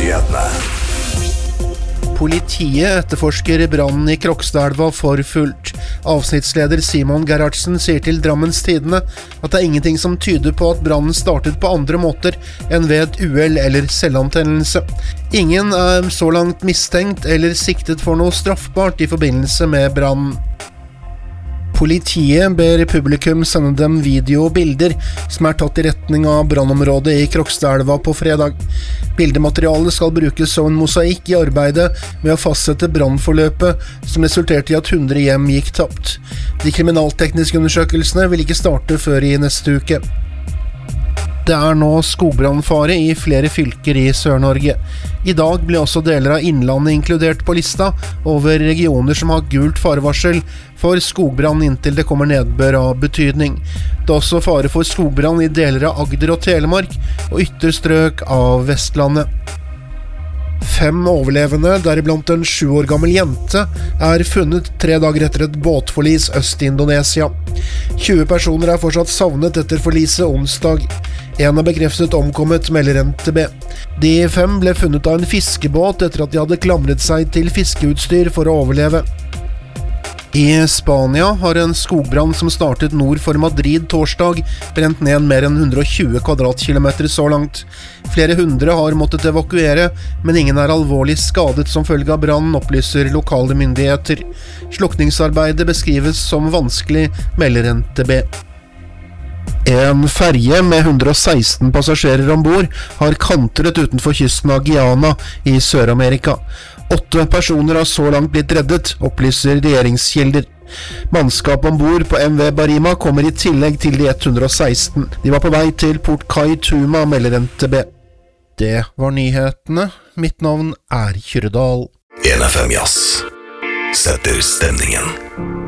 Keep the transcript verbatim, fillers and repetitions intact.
Nyhetene. Politiet etterforsker brannen i Krokstadelva for fullt. Avsnittsleder Simon Gerhardsen sier til Drammens Tidende at det er ingenting som tyder på at brannen startet på andre måter enn ved et uhell eller selvantennelse. Ingen er så langt mistenkt eller siktet for noe straffbart i forbindelse med brannen. Politiet ber publikum sende dem video og bilder som er tatt i retning av brannområdet i Krokstadelva på fredag. Bildematerialet skal brukes som en mosaikk i arbeidet med å fastsette brannforløpet, som resulterte i at hundre hjem gikk tapt. De kriminaltekniske undersøkelsene vil ikke starte før i neste uke. Det er nå skogbrannfare i flere fylker i Sør-Norge. I dag ble også deler av Innlandet inkludert på lista over regioner som har gult farevarsel for skogbrann inntil det kommer nedbør av betydning. Det er også fare for skogbrann i deler av Agder og Telemark og ytterstrøk av Vestlandet. Fem overlevende, deriblant en sju år gammel jente, er funnet tre dager etter et båtforlis øst i Indonesia. tjue personer er fortsatt savnet etter forliset onsdag. En er bekreftet omkommet, melder N T B. De fem ble funnet av en fiskebåt etter at de hadde klamret seg til fiskeutstyr for å overleve. I Spania har en skogbrann som startet nord for Madrid torsdag brent ned mer enn hundre og tjue kvadratkilometer så langt. Flere hundre har måttet evakuere, men ingen er alvorlig skadet som følge av brannen, opplyser lokale myndigheter. Slukningsarbeidet beskrives som vanskelig, melder N T B. En ferje med hundre og seksten passasjerer ombord har kantret utenfor kysten av Guyana i Sør-Amerika. Åtte personer har så langt blitt reddet, opplyser regjeringskilder. Mannskap ombord på M V Barima kommer i tillegg til de hundre og seksten. De var på vei til Port Kaituma, melder N T B. Det var nyhetene. Mitt navn er Kyrdal. N F M Jazz setter stemningen.